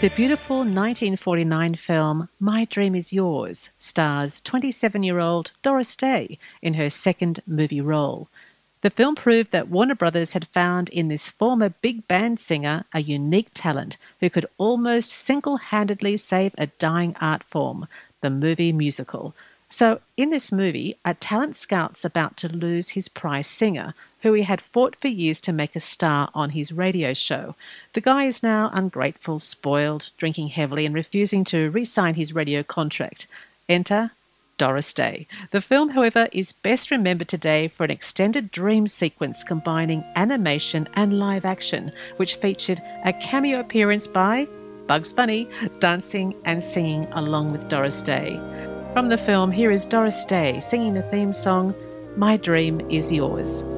The beautiful 1949 film My Dream Is Yours stars 27-year-old Doris Day in her second movie role. The film proved that Warner Brothers had found in this former big band singer a unique talent who could almost single-handedly save a dying art form, the movie musical. So, in this movie, a talent scout's about to lose his prize singer, who he had fought for years to make a star on his radio show. The guy is now ungrateful, spoiled, drinking heavily, and refusing to re sign his radio contract. Enter Doris Day. The film, however, is best remembered today for an extended dream sequence combining animation and live action, which featured a cameo appearance by Bugs Bunny, dancing and singing along with Doris Day. From the film, here is Doris Day singing the theme song, My Dream Is Yours.